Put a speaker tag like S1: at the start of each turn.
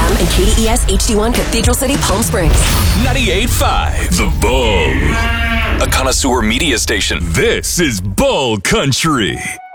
S1: FM and KDES HD1 Cathedral City, Palm Springs.
S2: 98.5 The Bull. A connoisseur media station. This is Bull Country.